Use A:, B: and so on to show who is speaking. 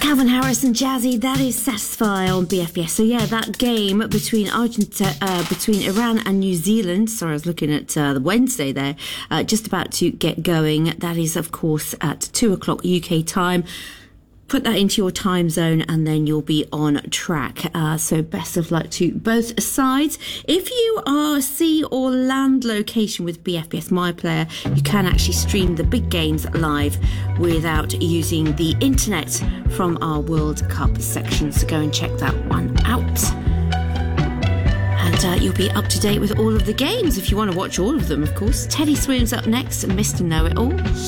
A: Calvin Harris and Jazzy, that is Satisfy on BFBS. So yeah, that game between Iran and New Zealand, sorry, I was looking at the Wednesday there, just about to get going. That is, of course, at 2 o'clock UK time. Put that into your time zone and then you'll be on track. So best of luck to both sides. If you are sea or land location with BFBS MyPlayer, you can actually stream the big games live without using the internet from our World Cup section. So go and check that one out. And you'll be up to date with all of the games if you want to watch all of them, of course. Teddy Swims up next, Mr. Know-It-All.